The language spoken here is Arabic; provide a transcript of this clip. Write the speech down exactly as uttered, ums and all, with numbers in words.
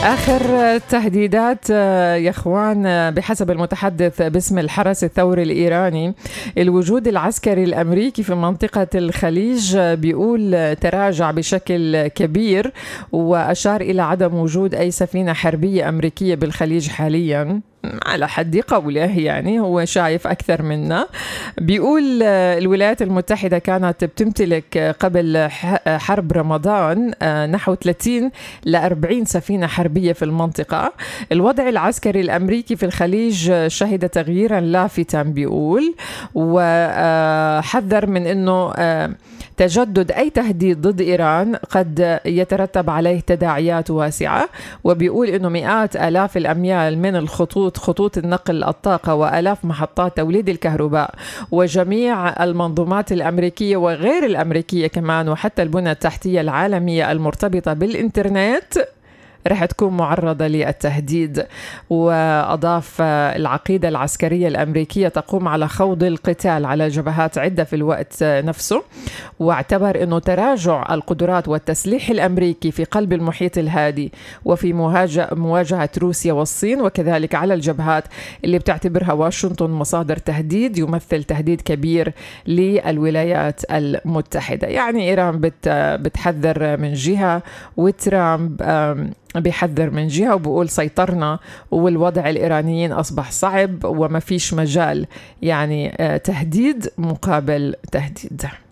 آخر تهديدات يا إخوان بحسب المتحدث باسم الحرس الثوري الإيراني، الوجود العسكري الأمريكي في منطقة الخليج بيقول تراجع بشكل كبير، وأشار إلى عدم وجود أي سفينة حربية أمريكية بالخليج حالياً على حد قوله. يعني هو شايف أكثر منا. بيقول الولايات المتحدة كانت بتمتلك قبل حرب رمضان نحو ثلاثين إلى أربعين سفينة حربية في المنطقة. الوضع العسكري الأمريكي في الخليج شهد تغييرا لافتا بيقول، وحذر من أنه تجدد أي تهديد ضد إيران قد يترتب عليه تداعيات واسعة. وبيقول أنه مئات آلاف الأميال من الخطوط خطوط النقل الطاقة وآلاف محطات توليد الكهرباء وجميع المنظومات الأمريكية وغير الأمريكية كمان، وحتى البنى التحتية العالمية المرتبطة بالإنترنت رح تكون معرضة للتهديد. وأضاف العقيدة العسكرية الأمريكية تقوم على خوض القتال على جبهات عدة في الوقت نفسه، واعتبر أنه تراجع القدرات والتسليح الأمريكي في قلب المحيط الهادي وفي مواجهة روسيا والصين، وكذلك على الجبهات اللي بتعتبرها واشنطن مصادر تهديد، يمثل تهديد كبير للولايات المتحدة. يعني إيران بتحذر من جهة، وترامب بيحذر من جهة، وبقول سيطرنا والوضع الإيرانيين أصبح صعب وما فيش مجال، يعني تهديد مقابل تهديد.